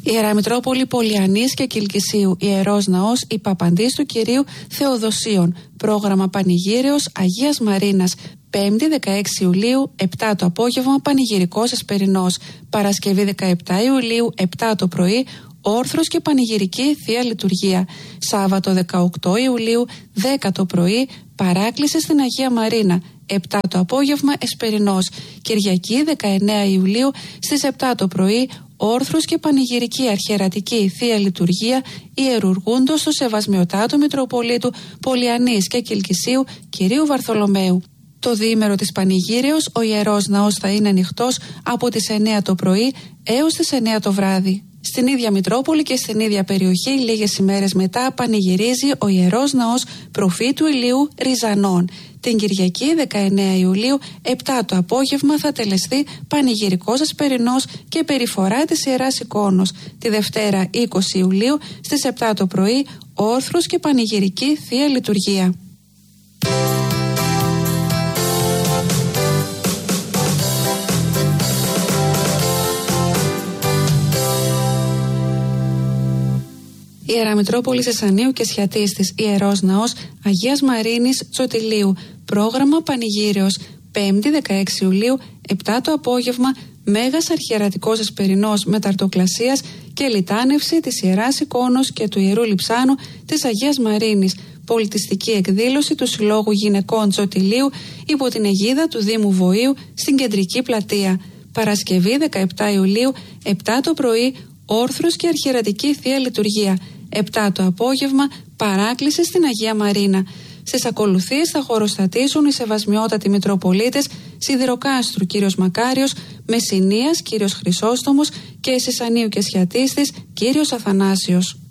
Ιερά Μητρόπολη Πολιανής και Κιλκησίου, Ιερός Ναός Υπαπαντής του Κυρίου Θεοδοσίων. Πρόγραμμα Πανηγύρεως Αγίας Μαρίνας. 5η 16 Ιουλίου, 7 το απόγευμα, πανηγυρικός εσπερινός. Παρασκευή 17 Ιουλίου, 7 το πρωί, όρθρος και πανηγυρική Θεία Λειτουργία. Σάββατο 18 Ιουλίου, 10 το πρωί, παράκληση στην Αγία Μαρίνα. 7 το απόγευμα, εσπερινός. Κυριακή 19 Ιουλίου, στις 7 το πρωί, όρθρος και πανηγυρική αρχιερατική Θεία Λειτουργία, ιερουργούντος στο Σεβασμιωτάτο Μητροπολίτου Πολιανής και Κιλκησίου Κυρίου Βαρθολομαίου. Το διήμερο της Πανηγύρεως, ο Ιερός Ναός θα είναι ανοιχτός από τις 9 το πρωί έως τις 9 το βράδυ. Στην ίδια Μητρόπολη και στην ίδια περιοχή, λίγες ημέρες μετά, πανηγυρίζει ο Ιερός Ναός Προφήτου Ηλίου Ριζανών. Την Κυριακή 19 Ιουλίου, 7 το απόγευμα, θα τελεσθεί πανηγυρικός εσπερινός και περιφορά της Ιεράς Εικόνος. Τη Δευτέρα 20 Ιουλίου, στις 7 το πρωί, όρθρος και πανηγυρική Θεία Λειτουργία. Ιερά Μητρόπολη Σεσανίου και Σιατίστης, Ιερός Ναός Αγίας Μαρίνης Τσοτηλίου. Πρόγραμμα Πανηγύρεως. 5η 16 Ιουλίου, 7 το απόγευμα, Μέγας Αρχιερατικός Εσπερινός Μεταρτοκλασίας και λιτάνευση της Ιεράς Εικόνος και του Ιερού Λειψάνου της Αγίας Μαρίνης. Πολιτιστική εκδήλωση του Συλλόγου Γυναικών Τσοτηλίου υπό την αιγίδα του Δήμου Βοήου στην Κεντρική Πλατεία. Παρασκευή 17 Ιουλίου, 7 το πρωί, όρθρος και αρχιερατική Θεία Λειτουργία. 7 το απόγευμα, παράκληση στην Αγία Μαρίνα. Στις ακολουθίες θα χωροστατήσουν οι Σεβασμιότατοι Μητροπολίτες Σιδηροκάστρου κύριος Μακάριος, Μεσσηνίας κύριος Χρυσόστομος και Σεσανίου και Σιατίστης κύριος Αθανάσιος.